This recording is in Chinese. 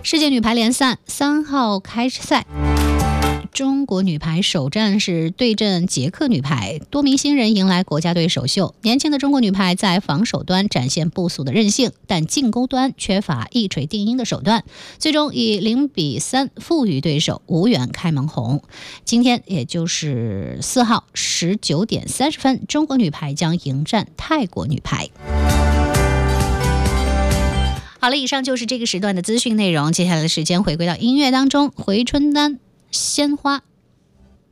世界女排联赛3号开赛，中国女排首战是对阵捷克女排，多名新人迎来国家队首秀。年轻的中国女排在防守端展现不俗的韧性，但进攻端缺乏一锤定音的手段，最终以0-3负于对手，无缘开门红。今天也就是4号19点30分，中国女排将迎战泰国女排。好了，以上就是这个时段的资讯内容。接下来的时间回归到音乐当中，回春丹鲜花